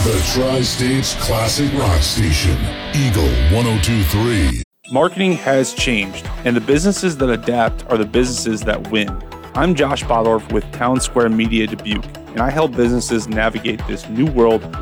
The Tri-States Classic Rock Station, Eagle 102.3. Marketing has changed, and the businesses that adapt are the businesses that win. I'm Josh Bottorff with Town Square Media Dubuque, and I help businesses navigate this new world